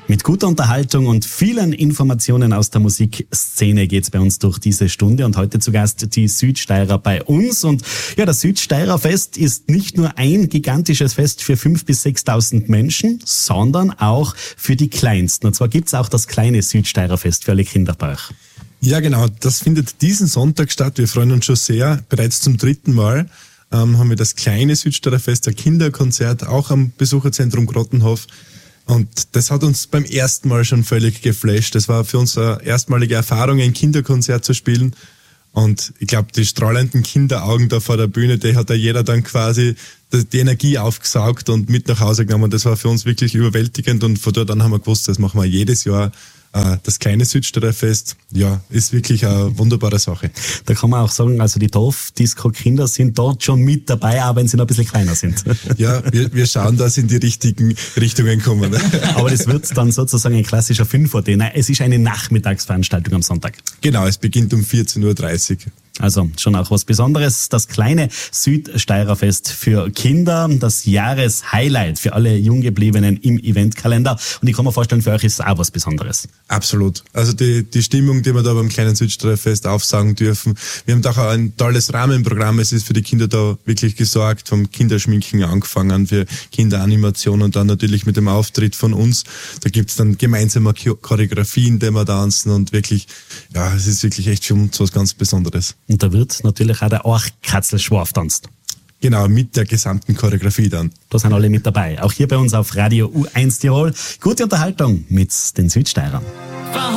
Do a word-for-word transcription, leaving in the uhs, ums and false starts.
Mit guter Unterhaltung und vielen Informationen aus der Musikszene geht's bei uns durch diese Stunde und heute zu Gast die Südsteirer bei uns. Und ja, das Südsteirer Fest ist nicht nur ein gigantisches Fest für fünftausend bis sechstausend Menschen, sondern auch für die Kleinsten. Und zwar gibt's auch das kleine Südsteirer Fest für alle Kinder bei euch. Ja, genau. Das findet diesen Sonntag statt. Wir freuen uns schon sehr. Bereits zum dritten Mal ähm, haben wir das kleine Südsteirer Fest, ein Kinderkonzert, auch am Besucherzentrum Grottenhof. Und das hat uns beim ersten Mal schon völlig geflasht. Das war für uns eine erstmalige Erfahrung, ein Kinderkonzert zu spielen. Und ich glaube, die strahlenden Kinderaugen da vor der Bühne, die hat da jeder dann quasi die Energie aufgesaugt und mit nach Hause genommen. Das war für uns wirklich überwältigend. Und von dort an haben wir gewusst, das machen wir jedes Jahr. Das kleine Südsteirer Fest, ja, ist wirklich eine wunderbare Sache. Da kann man auch sagen, also die Dorfdisco-Kinder sind dort schon mit dabei, auch wenn sie noch ein bisschen kleiner sind. Ja, wir, wir schauen, dass sie in die richtigen Richtungen kommen. Aber das wird dann sozusagen ein klassischer Fünfer-Dinner. Es ist eine Nachmittagsveranstaltung am Sonntag. Genau, es beginnt um vierzehn Uhr dreißig. Also schon auch was Besonderes. Das kleine Südsteirer Fest für Kinder, das Jahreshighlight für alle Junggebliebenen im Eventkalender. Und ich kann mir vorstellen, für euch ist es auch was Besonderes. Absolut. Also die, die Stimmung, die wir da beim kleinen Südsteirer Fest aufsagen dürfen. Wir haben da auch ein tolles Rahmenprogramm. Es ist für die Kinder da wirklich gesorgt, vom Kinderschminken angefangen, für Kinderanimation und dann natürlich mit dem Auftritt von uns. Da gibt's dann gemeinsame Choreografien, die wir tanzen und wirklich, ja, es ist wirklich echt für uns was ganz Besonderes. Und da wird natürlich auch der Orchkatzelschwarf tanzt. Genau, mit der gesamten Choreografie dann. Da sind alle mit dabei. Auch hier bei uns auf Radio U eins Tirol. Gute Unterhaltung mit den Südsteirern.